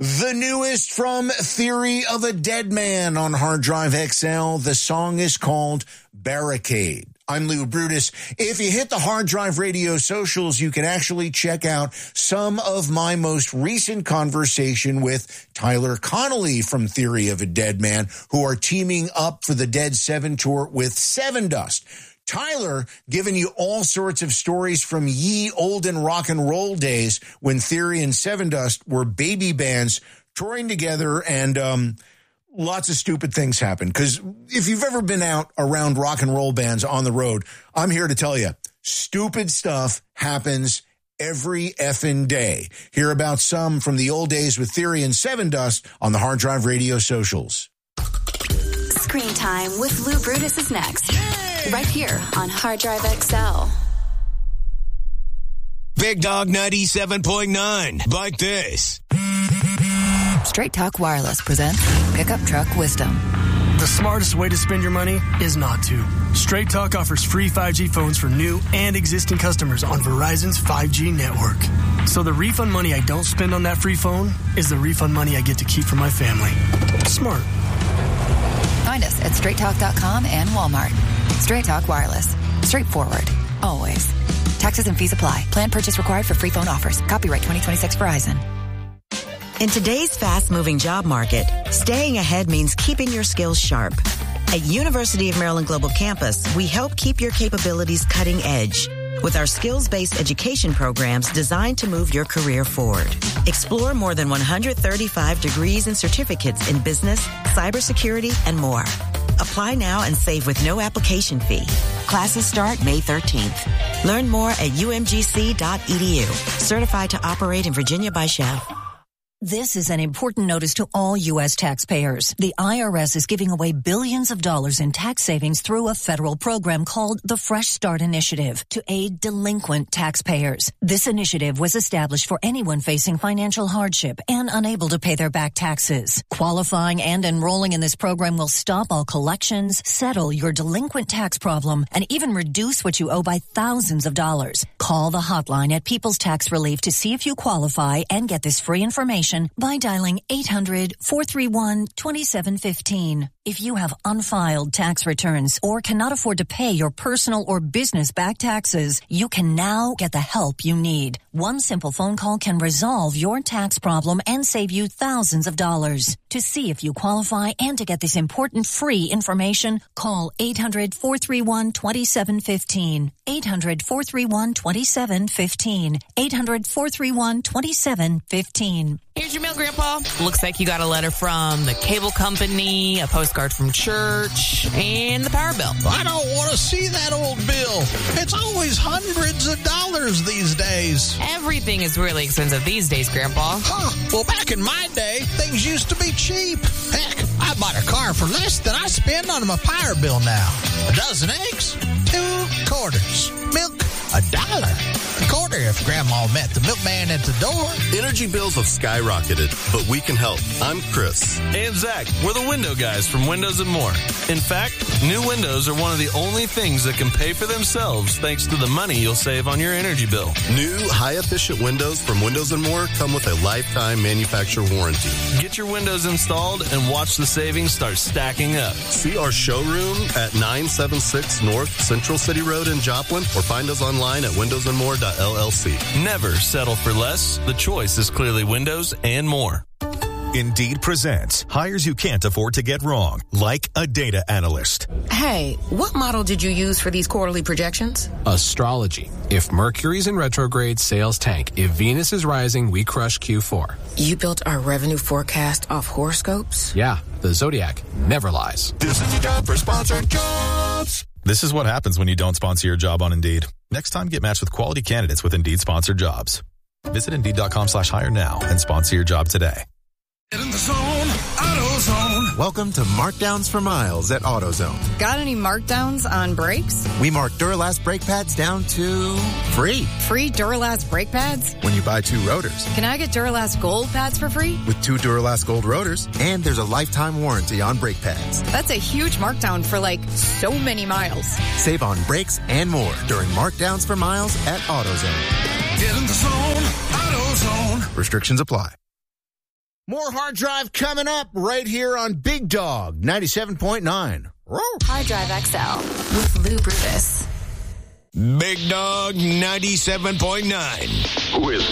The newest from Theory of a Dead Man on Hard Drive XL. The song is called Barricade. I'm Lou Brutus. If you hit the Hard Drive Radio socials, you can actually check out some of my most recent conversation with Tyler Connolly from Theory of a Dead Man, who are teaming up for the Dead 7 tour with Sevendust. Tyler giving you all sorts of stories from ye olden rock and roll days when Theory and Sevendust were baby bands touring together, and lots of stupid things happen. Because if you've ever been out around rock and roll bands on the road, I'm here to tell you, stupid stuff happens every effing day. Hear about some from the old days with Theory and Sevendust on the Hard Drive Radio socials. Screen Time with Lou Brutus is next. Yay! Right here on Hard Drive XL. Big Dog 97.9. Like this. Straight Talk Wireless presents Pickup Truck Wisdom. The smartest way to spend your money is not to. Straight Talk offers free 5G phones for new and existing customers on Verizon's 5G network. So the refund money I don't spend on that free phone is the refund money I get to keep for my family. Smart. Find us at straighttalk.com and Walmart. Straight Talk Wireless. Straightforward. Always. Taxes and fees apply. Plan purchase required for free phone offers. Copyright 2026 Verizon. In today's fast-moving job market, staying ahead means keeping your skills sharp. At University of Maryland Global Campus, we help keep your capabilities cutting edge with our skills-based education programs designed to move your career forward. Explore more than 135 degrees and certificates in business, cybersecurity, and more. Apply now and save with no application fee. Classes start May 13th. Learn more at umgc.edu. Certified to operate in Virginia by Chev. This is an important notice to all U.S. taxpayers. The IRS is giving away billions of dollars in tax savings through a federal program called the Fresh Start Initiative to aid delinquent taxpayers. This initiative was established for anyone facing financial hardship and unable to pay their back taxes. Qualifying and enrolling in this program will stop all collections, settle your delinquent tax problem, and even reduce what you owe by thousands of dollars. Call the hotline at People's Tax Relief to see if you qualify and get this free information by dialing 800-431-2715. If you have unfiled tax returns or cannot afford to pay your personal or business back taxes, you can now get the help you need. One simple phone call can resolve your tax problem and save you thousands of dollars. To see if you qualify and to get this important free information, call 800-431-2715. 800-431-2715. 800-431-2715. Here's your mail, Grandpa. Looks like you got a letter from the cable company, a postcard from church, and the power bill. I don't want to see that old bill. It's always hundreds of dollars these days. Everything is really expensive these days, Grandpa. Huh. Well, back in my day, things used to be cheap. Heck, I bought a car for less than I spend on my power bill now. A dozen eggs, 2 quarters. Milk, $1. A quarter if Grandma met the milkman at the door. Energy bills have skyrocketed, but we can help. I'm Chris. And Zach. We're the window guys from Windows and More. In fact, new windows are one of the only things that can pay for themselves thanks to the money you'll save on your energy bill. New, high-efficient windows from Windows and More come with a lifetime manufacturer warranty. Get your windows installed and watch the savings start stacking up. See our showroom at 976 North Central City Road in Joplin, or find us online at windowsandmore.llc. Never settle for less. The choice is clearly Windows and More. Indeed presents hires you can't afford to get wrong, like a data analyst. Hey, what model did you use for these quarterly projections? Astrology. If Mercury's in retrograde, sales tank. If Venus is rising, we crush Q4. You built our revenue forecast off horoscopes? Yeah, the Zodiac never lies. This is your job for sponsored jobs. This is what happens when you don't sponsor your job on Indeed. Next time, get matched with quality candidates with Indeed sponsored jobs. Visit Indeed.com/hire now and sponsor your job today. Get in the zone, AutoZone. Welcome to Markdowns for Miles at AutoZone. Got any markdowns on brakes? We mark Duralast brake pads down to free. Free Duralast brake pads? When you buy 2 rotors. Can I get Duralast Gold pads for free? With 2 Duralast Gold rotors, and there's a lifetime warranty on brake pads. That's a huge markdown for so many miles. Save on brakes and more during Markdowns for Miles at AutoZone. Get in the zone, AutoZone. Restrictions apply. More Hard Drive coming up right here on Big Dog 97.9. Hard Drive XL with Lou Brutus. Big Dog 97.9. Who is